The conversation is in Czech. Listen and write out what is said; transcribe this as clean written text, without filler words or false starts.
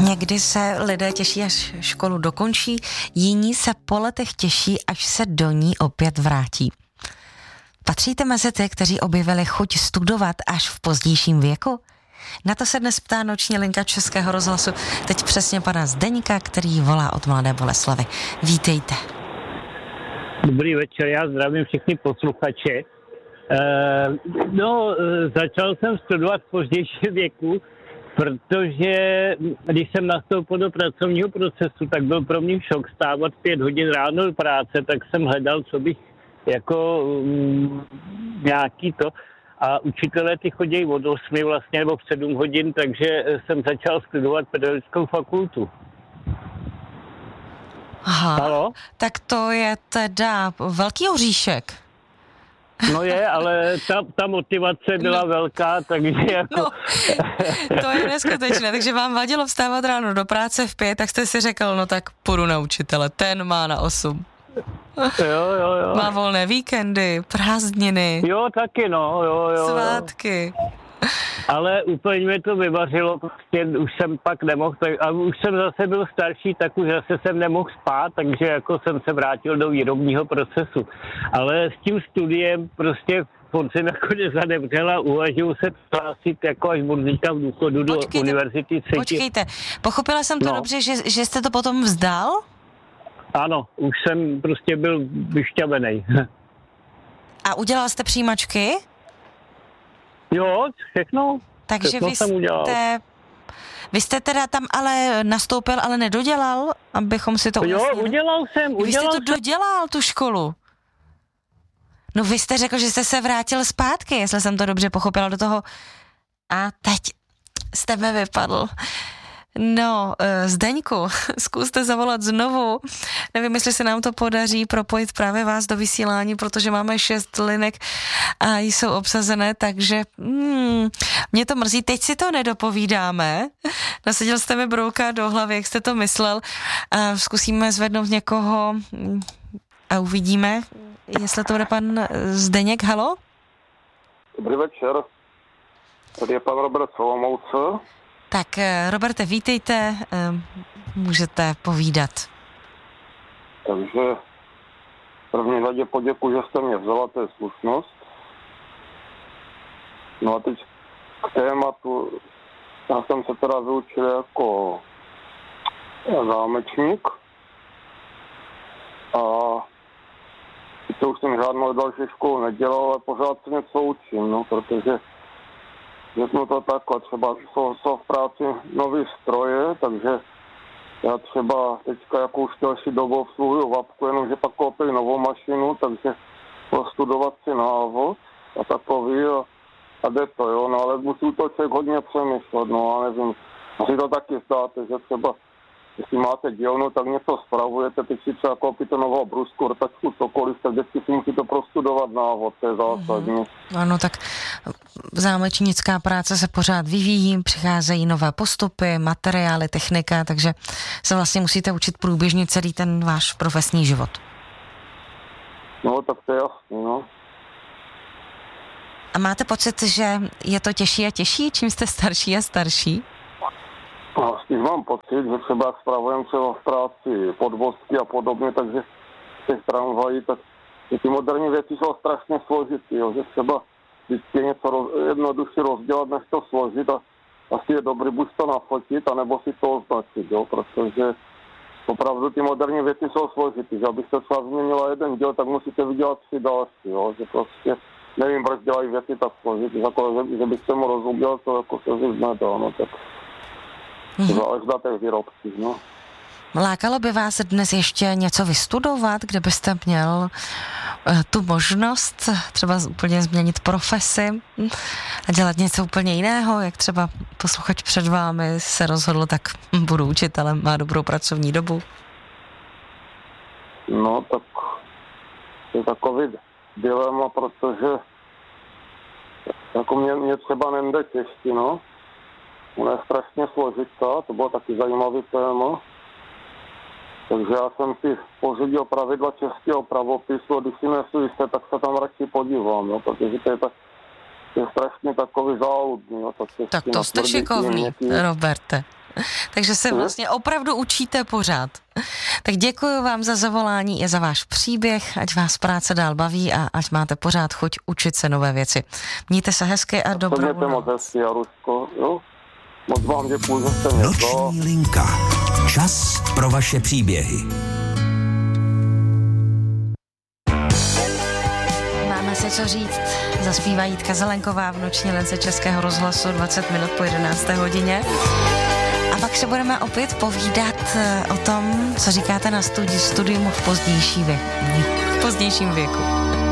Někdy se lidé těší, až školu dokončí, jiní se po letech těší, až se do ní opět vrátí. Patříte mezi ty, kteří objevili chuť studovat až v pozdějším věku? Na to se dnes ptá noční linka Českého rozhlasu. Teď přesně pana Zdeňka, který volá od Mladé Boleslavi. Vítejte. Dobrý večer, já zdravím všechny posluchače. Začal jsem studovat v pozdějším věku, protože když jsem nastoupil do pracovního procesu, tak byl pro mě šok stávat 5 hodin ráno do práce, tak jsem hledal, co bych jako nějaký to. A učitelé ty chodí od 8 vlastně, nebo v 7 hodin, takže jsem začal studovat pedagogickou fakultu. Aha, Halo? tak to je teda velký oříšek. No je, ale ta motivace byla velká, takže jako... No, to je neskutečné, takže vám vadilo vstávat ráno do práce v 5, tak jste si řekl, no tak půjdu na učitele, ten má na 8. Jo. Má volné víkendy, prázdniny. Jo, taky jo. Svátky. Ale úplně mě to vyvařilo, prostě už jsem pak nemohl, a už jsem zase byl starší, tak už zase jsem nemohl spát, takže jako jsem se vrátil do výrobního procesu. Ale s tím studiem prostě on se nakonec zanevřel a uvažuji se hlásit jako až budu v důchodu do univerzity. Počkejte, pochopila jsem to dobře, že jste to potom vzdal? Ano, už jsem prostě byl vyšťavený. A udělal jste přijímačky? Jo, všechno. Takže všechno vy jste teda tam ale nastoupil, ale nedodělal, abychom si to ujasnili? Jo, udělal jsem. Vy jste to dodělal, tu školu? No vy jste řekl, že jste se vrátil zpátky, jestli jsem to dobře pochopila do toho. A teď jste mi vypadl. No, Zdeňku, zkuste zavolat znovu. Nevím, jestli se nám to podaří propojit právě vás do vysílání, protože máme 6 linek a jsou obsazené, takže mě to mrzí. Teď si to nedopovídáme. Nasadil jste mi brouka do hlavy, jak jste to myslel. Zkusíme zvednout někoho a uvidíme, jestli to bude pan Zdeněk. Halo? Dobrý večer. Tady je pan Robert Solomouce. Tak, Roberte, vítejte, můžete povídat. Takže v první řadě poděkuji, že jste mě vzala, to je slušnost. No a teď k tématu, já jsem se teda vyučil jako zámečník a to už jsem žádnou další školu nedělal, ale pořád se něco učím, no, protože řeknu to takhle, třeba jsou v práci nový stroje, takže já třeba teďka jako už další dobu obsluhuju VAPku, jenomže pak koupili novou mašinu, takže prostudovat si návod a takový a jde to, jo, no ale musí to člověk hodně přemýšlet, no a nevím, asi to taky zdáte, že třeba jestli máte dílnu, tak něco spravujete, teď si třeba koupíte novou brusku, rtačku, cokoliv, tak vždycky si musíte prostudovat návod, to je zásadní. Ano, tak zámečnická práce se pořád vyvíjí, přicházejí nové postupy, materiály, technika, takže se vlastně musíte učit průběžně celý ten váš profesní život. No, tak to je jasný, no. A máte pocit, že je to těžší a těžší, čím jste starší a starší? Spíš mám pocit, že třeba jak spravujeme třeba v práci podvozky a podobně, takže v těch tramvají, tak ty moderní věci jsou strašně složitý, jo, že třeba vždycky je něco jednoduše rozdělat, než to složit a asi je dobrý buď to nafotit, anebo si to označit, jo, protože opravdu ty moderní věci jsou složitý, že abyste třeba změnila jeden díl, tak musíte vydělat 3 další, jo, že prostě nevím, proč dělají věci tak složitý, jako, že byste mu rozuměl, to jako se říct nedá, no tak. Záleží na těch výrobcích, no. Lákalo by vás dnes ještě něco vystudovat, kde byste měl tu možnost třeba úplně změnit profesi a dělat něco úplně jiného, jak třeba posluchač před vámi se rozhodl, tak budu učitelem, má dobrou pracovní dobu? No, tak to je takový dilema, protože jako mě třeba nejde češtinu, ona je strašně složitá, to bylo taky zajímavý téma. Takže já jsem si pořídil pravidla českého pravopisu a když si nejsou jisté, tak se tam radši podívám, no, protože to je strašně takový záludný. No, tak to jste šikovný, Roberte. Takže se vlastně opravdu učíte pořád. Tak děkuji vám za zavolání i za váš příběh, ať vás práce dál baví a ať máte pořád chuť učit se nové věci. Mějte se hezky a dobrou noc. Moc hezky, Jaruško, jo? Moc vám děkuji, že jste mě. Noční linka. Čas pro vaše příběhy. Máme si co říct. Zaspívá Jitka Zelenková v noční lince Českého rozhlasu 20 minut po 11. hodině. A pak se budeme opět povídat o tom, co říkáte na studium v pozdějším věku.